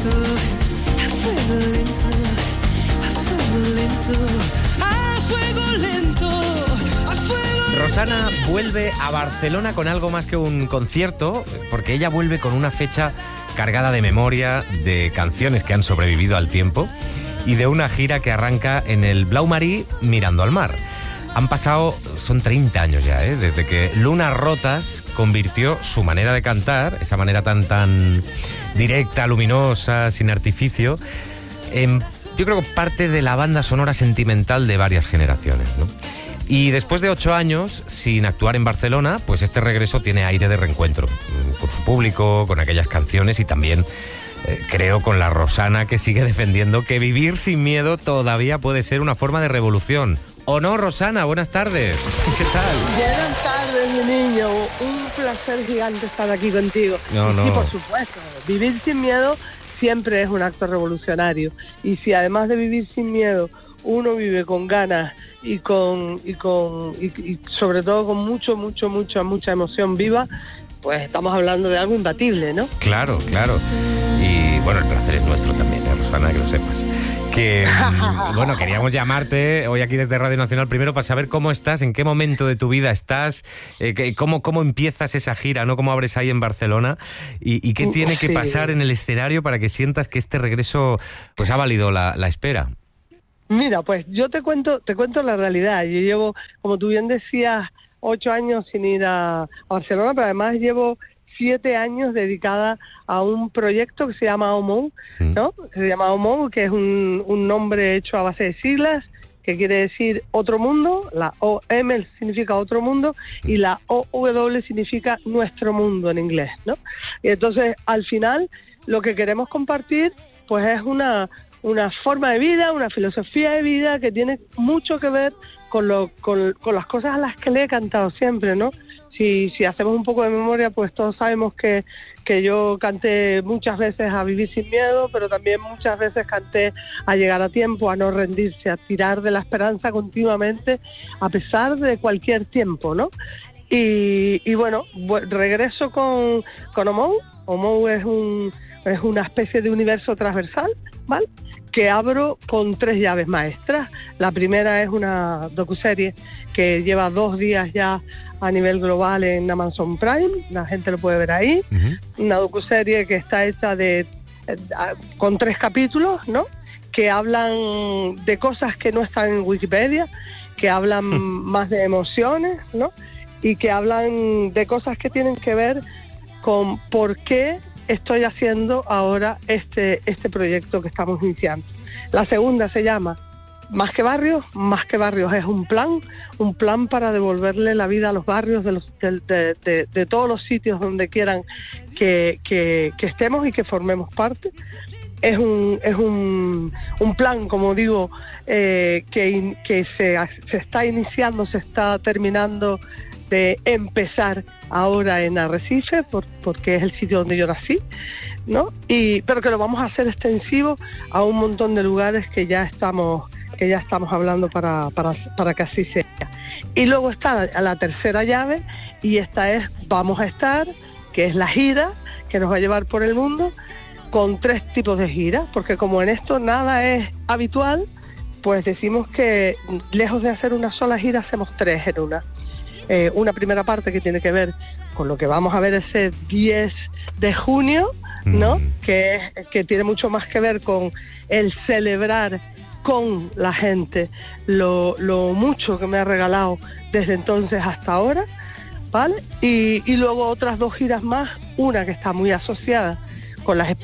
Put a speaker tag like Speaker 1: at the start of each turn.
Speaker 1: lento, a fuego lento, a fuego lento, a fuego lento, a fuego lento.
Speaker 2: Rosana vuelve a Barcelona con algo más que un concierto, porque ella vuelve con una fecha cargada de memoria, de canciones que han sobrevivido al tiempo y de una gira que arranca en el Blau Marí mirando al mar. Han pasado, son 30 años ya, desde que Lunas Rotas convirtió su manera de cantar, esa manera tan directa, luminosa, sin artificio, en, yo creo que parte de la banda sonora sentimental de varias generaciones, ¿no? Y después de 8 años sin actuar en Barcelona, pues este regreso tiene aire de reencuentro con su público, con aquellas canciones y también, creo, con la Rosana que sigue defendiendo que vivir sin miedo todavía puede ser una forma de revolución. ¿O no, Rosana? Buenas tardes. ¿Qué tal?
Speaker 3: Buenas tardes, mi niño. Un placer gigante estar aquí contigo.
Speaker 2: No.
Speaker 3: Sí, por supuesto. Vivir sin miedo siempre es un acto revolucionario. Y si además de vivir sin miedo, uno vive con ganas y sobre todo con mucha emoción viva, pues estamos hablando de algo imbatible, ¿no?
Speaker 2: Claro. Y bueno, el placer es nuestro también, Rosana, que lo sepas. Que, bueno, queríamos llamarte hoy aquí desde Radio Nacional primero para saber cómo estás, en qué momento de tu vida estás, cómo empiezas esa gira, ¿no? Cómo abres ahí en Barcelona y qué tiene que pasar en el escenario para que sientas que este regreso pues ha valido la espera.
Speaker 3: Mira, pues yo te cuento la realidad. Yo llevo, como tú bien decías, 8 años sin ir a Barcelona, pero además llevo 7 años dedicada a un proyecto que se llama OMOU, ¿no? Que se llama OMOU, que es un nombre hecho a base de siglas, que quiere decir otro mundo. La OM significa otro mundo y la OW significa nuestro mundo en inglés, ¿no? Y entonces, al final, lo que queremos compartir, pues es una forma de vida, una filosofía de vida que tiene mucho que ver con las cosas a las que le he cantado siempre, ¿no? Si hacemos un poco de memoria, pues todos sabemos que yo canté muchas veces a vivir sin miedo, pero también muchas veces canté a llegar a tiempo, a no rendirse, a tirar de la esperanza continuamente, a pesar de cualquier tiempo, ¿no? Y bueno, regreso con OMOU. OMOU es una especie de universo transversal, ¿vale?, que abro con 3 llaves maestras. La primera es una docuserie que lleva 2 días ya a nivel global en Amazon Prime, la gente lo puede ver ahí. Una docuserie que está hecha con 3 capítulos, ¿no?, que hablan de cosas que no están en Wikipedia, que hablan más de emociones, ¿no?, y que hablan de cosas que tienen que ver con por qué estoy haciendo ahora este proyecto que estamos iniciando. La segunda se llama Más que Barrios. Más que Barrios es un plan para devolverle la vida a los barrios de todos los sitios donde quieran que estemos y que formemos parte. Es un plan, como digo, que se está iniciando, se está terminando de empezar ahora en Arrecife, porque es el sitio donde yo nací, ¿no? Pero que lo vamos a hacer extensivo a un montón de lugares que ya estamos hablando para que así sea. Y luego está la tercera llave, y esta es Vamos a Estar, que es la gira que nos va a llevar por el mundo, con 3 tipos de giras, porque como en esto nada es habitual, pues decimos que lejos de hacer una sola gira, hacemos 3 en una. Una primera parte que tiene que ver con lo que vamos a ver ese 10 de junio, ¿no? Que tiene mucho más que ver con el celebrar con la gente lo mucho que me ha regalado desde entonces hasta ahora, ¿vale? Y luego otras 2 giras más, una que está muy asociada con las